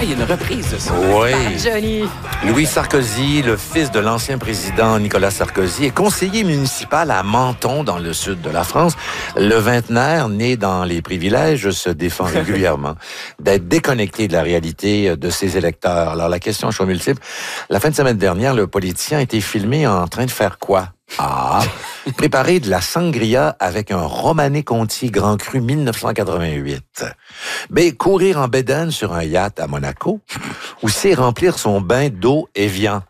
il y a une reprise de ça. Oui. Johnny. Louis Sarkozy, le fils de l'ancien président Nicolas Sarkozy, est conseiller municipal à Menton, dans le sud de la France. Le vingtenaire, né dans les privilèges, se défend régulièrement d'être déconnecté de la réalité de ses électeurs. Alors, la question est multiple. La fin de semaine dernière, le politicien a été filmé en train de faire quoi? Préparer de la sangria avec un Romanée Conti Grand Cru 1988. B. Courir en bédaine sur un yacht à Monaco. Ou C. Remplir son bain d'eau Evian.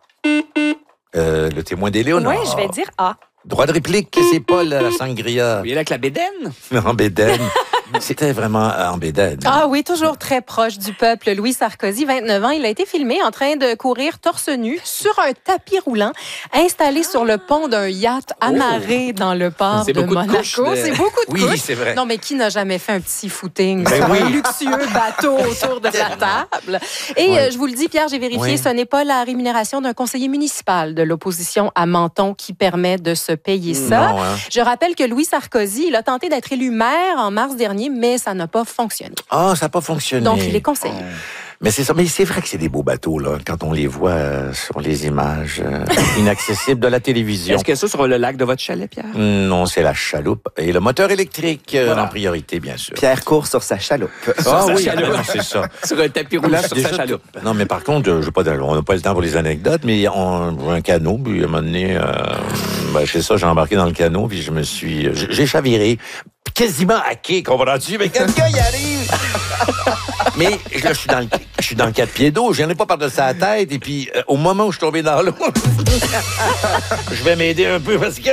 Le témoin d'Éléonore. Oui, je vais dire A. Droit de réplique, c'est pas la sangria. Il est là avec la bédaine. En bédaine. C'était vraiment en bédaine. Ah oui, toujours très proche du peuple. Louis Sarkozy, 29 ans, il a été filmé en train de courir torse nu sur un tapis roulant installé sur le pont d'un yacht amarré dans le port de Monaco. C'est beaucoup de couches. Oui, c'est vrai. Non, mais qui n'a jamais fait un petit footing Ben sur oui. un luxueux bateau autour de la table? Et je vous le dis, Pierre, j'ai vérifié, ce n'est pas la rémunération d'un conseiller municipal de l'opposition à Menton qui permet de se payer ça. Non, hein. Je rappelle que Louis Sarkozy, il a tenté d'être élu maire en mars dernier, mais ça n'a pas fonctionné. Ah, ça n'a pas fonctionné. Donc, il est conseiller. Mais c'est ça. Mais c'est vrai que c'est des beaux bateaux, là, quand on les voit sur les images inaccessibles de la télévision. Est-ce que ça sur le lac de votre chalet, Pierre? Non, c'est la chaloupe. Et le moteur électrique en priorité, bien sûr. Pierre court sur sa chaloupe. Ah oui, chaloupe. c'est ça. Sur un tapis roulant sur Déjà, sa chaloupe. Non, mais par contre, on n'a pas le temps pour les anecdotes, mais un canot, puis à un moment donné, c'est ça, j'ai embarqué dans le canot, puis j'ai chaviré. Quasiment hacké, comprends-tu? Mais quelqu'un y arrive! Mais là, je suis dans le 4 pieds d'eau, je n'en ai pas par-dessus la tête, et puis au moment où je suis tombé dans l'eau, je vais m'aider un peu parce que...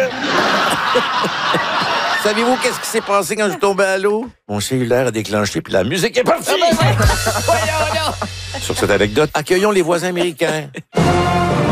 Savez-vous qu'est-ce qui s'est passé quand je suis tombé à l'eau? Mon cellulaire a déclenché, puis la musique est partie! Sur cette anecdote, accueillons les voisins américains.